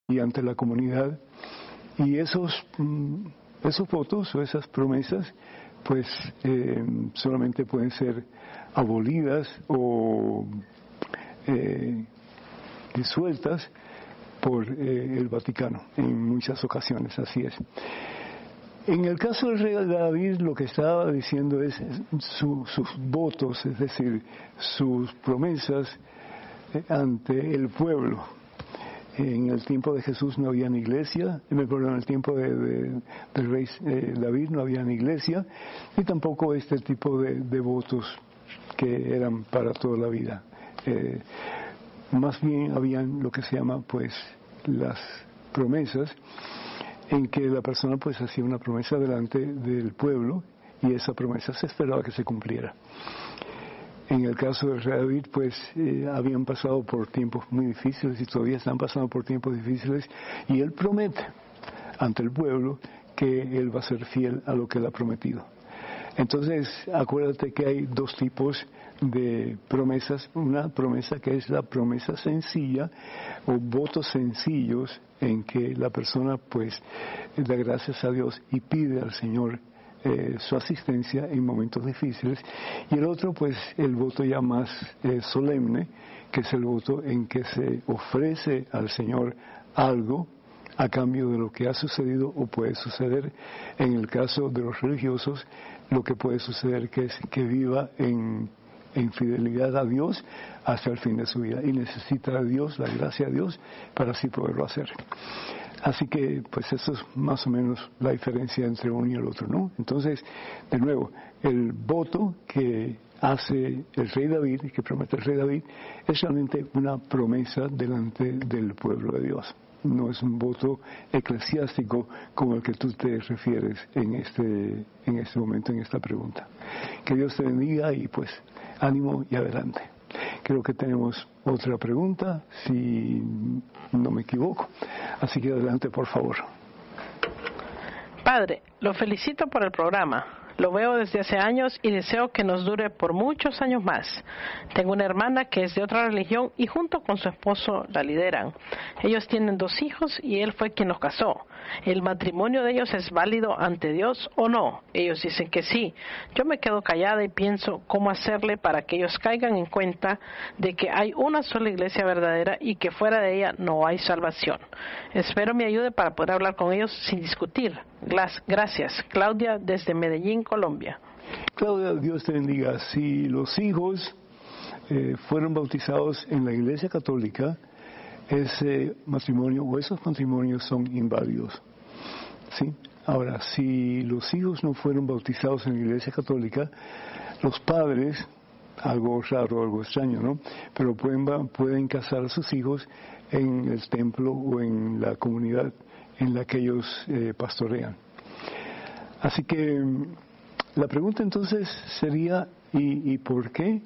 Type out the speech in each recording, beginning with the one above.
y ante la comunidad. Y esos votos o esas promesas, pues solamente pueden ser abolidas o disueltas por el Vaticano en muchas ocasiones, así es. En el caso del rey David, lo que estaba diciendo es sus votos, es decir, sus promesas ante el pueblo. En el tiempo de Jesús no había iglesia, en el tiempo del rey David no había iglesia, y tampoco este tipo de votos que eran para toda la vida. Más bien habían lo que se llama pues las promesas, en que la persona pues hacía una promesa delante del pueblo y esa promesa se esperaba que se cumpliera. En el caso del rey David, pues habían pasado por tiempos muy difíciles y todavía están pasando por tiempos difíciles, y él promete ante el pueblo que él va a ser fiel a lo que él ha prometido. Entonces, acuérdate que hay dos tipos de promesas. Una promesa que es la promesa sencilla o votos sencillos en que la persona pues da gracias a Dios y pide al Señor su asistencia en momentos difíciles, y el otro pues el voto ya más solemne, que es el voto en que se ofrece al Señor algo a cambio de lo que ha sucedido o puede suceder. En el caso de los religiosos, lo que puede suceder que es que viva en fidelidad a Dios hasta el fin de su vida, y necesita a Dios, la gracia de Dios, para así poderlo hacer. Así que, pues eso es más o menos la diferencia entre uno y el otro, ¿no? Entonces, de nuevo, el voto que hace el rey David, que promete el rey David, es realmente una promesa delante del pueblo de Dios. No es un voto eclesiástico como el que tú te refieres en este momento, en esta pregunta. Que Dios te bendiga y pues ánimo y adelante. Creo que tenemos otra pregunta, si no me equivoco. Así que adelante, por favor. Padre, lo felicito por el programa. Lo veo desde hace años y deseo que nos dure por muchos años más. Tengo una hermana que es de otra religión y junto con su esposo la lideran. Ellos tienen 2 hijos y él fue quien los casó. ¿El matrimonio de ellos es válido ante Dios o no? Ellos dicen que sí. Yo me quedo callada y pienso cómo hacerle para que ellos caigan en cuenta de que hay una sola iglesia verdadera y que fuera de ella no hay salvación. Espero me ayude para poder hablar con ellos sin discutir. Gracias. Claudia, desde Medellín, Colombia. Claudia, Dios te bendiga. Si los hijos fueron bautizados en la Iglesia Católica, ese matrimonio o esos matrimonios son inválidos, ¿sí? Ahora, si los hijos no fueron bautizados en la Iglesia Católica, los padres, algo raro, algo extraño, ¿no? Pero pueden casar a sus hijos en el templo o en la comunidad en la que ellos pastorean. Así que la pregunta entonces sería, ¿y por qué?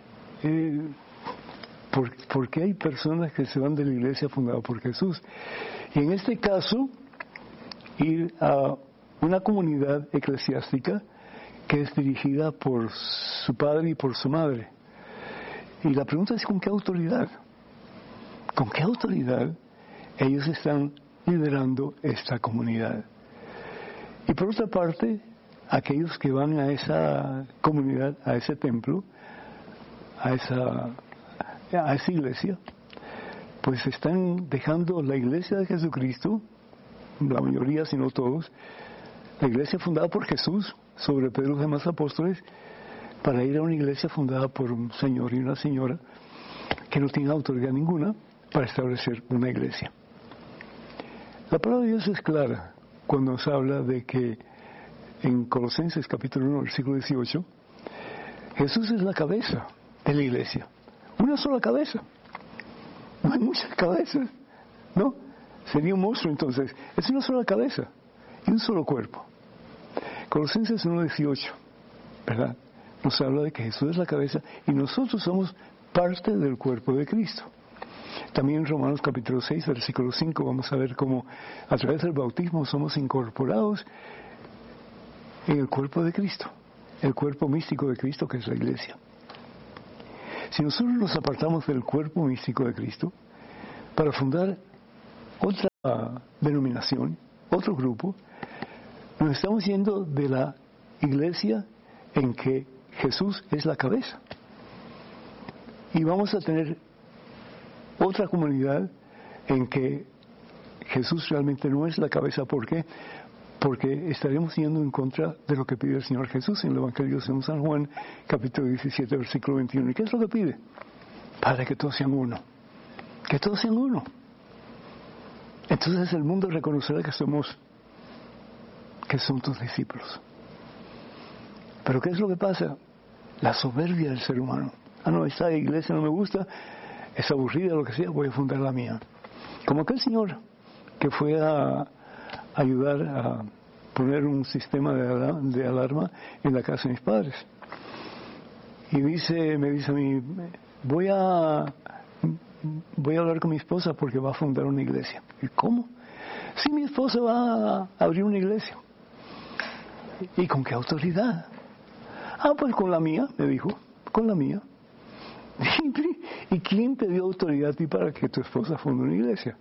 ¿Por qué hay personas que se van de la iglesia fundada por Jesús? Y en este caso, ir a una comunidad eclesiástica que es dirigida por su padre y por su madre. Y la pregunta es, ¿con qué autoridad? ¿Con qué autoridad ellos están liderando esta comunidad? Y por otra parte, aquellos que van a esa comunidad, a ese templo, a esa iglesia, pues están dejando la iglesia de Jesucristo, la mayoría, si no todos, la iglesia fundada por Jesús sobre Pedro y los demás apóstoles, para ir a una iglesia fundada por un señor y una señora que no tienen autoridad ninguna para establecer una iglesia. La palabra de Dios es clara cuando nos habla de que en Colosenses capítulo 1, versículo 18, Jesús es la cabeza de la iglesia. Una sola cabeza. No hay muchas cabezas, ¿no? Sería un monstruo entonces. Es una sola cabeza y un solo cuerpo. Colosenses 1:18, ¿verdad? Nos habla de que Jesús es la cabeza y nosotros somos parte del cuerpo de Cristo. También en Romanos capítulo 6, versículo 5, vamos a ver cómo a través del bautismo somos incorporados en el cuerpo de Cristo, el cuerpo místico de Cristo que es la iglesia. Si nosotros nos apartamos del cuerpo místico de Cristo para fundar otra denominación, otro grupo, nos estamos yendo de la iglesia en que Jesús es la cabeza. Y vamos a tener otra comunidad en que Jesús realmente no es la cabeza. ¿Por qué? Porque estaremos yendo en contra de lo que pide el Señor Jesús en el Evangelio de San Juan, capítulo 17, versículo 21. ¿Y qué es lo que pide? Para que todos sean uno. Que todos sean uno. Entonces el mundo reconocerá que son tus discípulos. Pero ¿qué es lo que pasa? La soberbia del ser humano. No, esta iglesia no me gusta, es aburrida, lo que sea, voy a fundar la mía. Como aquel señor que fue a ayudar a poner un sistema de alarma en la casa de mis padres. Y me dice a mí, voy a hablar con mi esposa porque va a fundar una iglesia. ¿Y cómo? Sí, mi esposa va a abrir una iglesia. ¿Y con qué autoridad? Pues con la mía, me dijo, con la mía. ¿Y quién te dio autoridad a ti para que tu esposa funde una iglesia?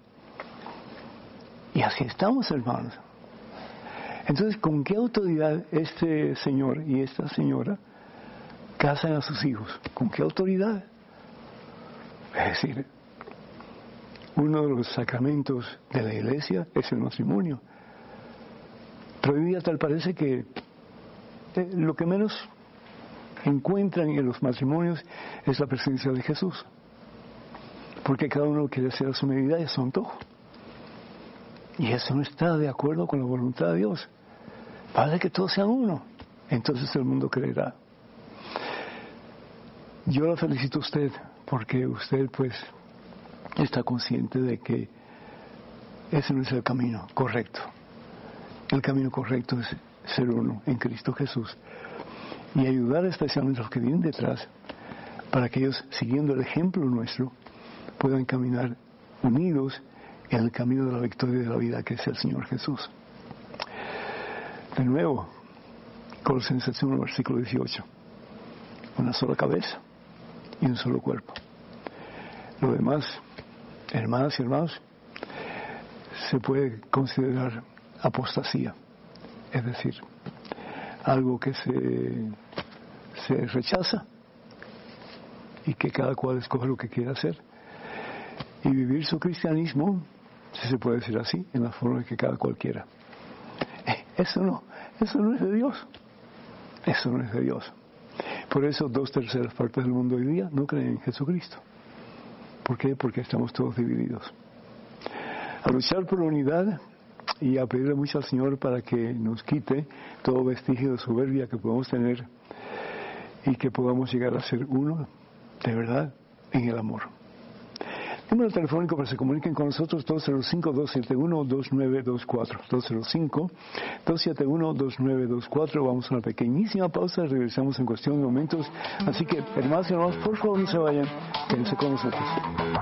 Y así estamos, hermanos. Entonces, ¿con qué autoridad este señor y esta señora casan a sus hijos? ¿Con qué autoridad? Es decir, uno de los sacramentos de la iglesia es el matrimonio. Pero hoy día tal parece que lo que menos encuentran en los matrimonios es la presencia de Jesús. Porque cada uno quiere hacer a su medida y a su antojo. Y eso no está de acuerdo con la voluntad de Dios. Para que todos sean uno. Entonces el mundo creerá. Yo la felicito a usted porque usted pues está consciente de que ese no es el camino correcto. El camino correcto es ser uno en Cristo Jesús y ayudar especialmente a los que vienen detrás para que ellos, siguiendo el ejemplo nuestro, puedan caminar unidos en el camino de la victoria de la vida que es el Señor Jesús. De nuevo, Colosenses 1, versículo 18. Una sola cabeza y un solo cuerpo. Lo demás, hermanas y hermanos, se puede considerar apostasía, es decir, algo que se rechaza y que cada cual escoge lo que quiere hacer y vivir su cristianismo, si se puede decir así, en la forma que cada cual quiera. Eso no es de Dios. Eso no es de Dios. Por eso 2/3 partes del mundo hoy día no creen en Jesucristo. ¿Por qué? Porque estamos todos divididos. A luchar por la unidad y a pedirle mucho al Señor para que nos quite todo vestigio de soberbia que podamos tener y que podamos llegar a ser uno de verdad en el amor. Número telefónico para que se comuniquen con nosotros, 205-271-2924. 205-271-2924. Vamos a una pequeñísima pausa y regresamos en cuestión de momentos. Así que, hermanos y hermanos, por favor no se vayan, quédense con nosotros.